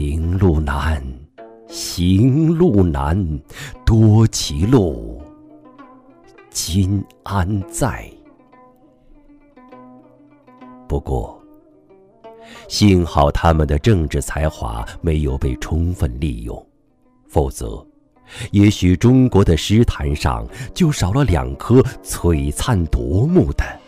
行路难，行路难，多歧路，今安在？不过，幸好他们的政治才华没有被充分利用，否则，也许中国的诗坛上就少了2颗璀璨夺目的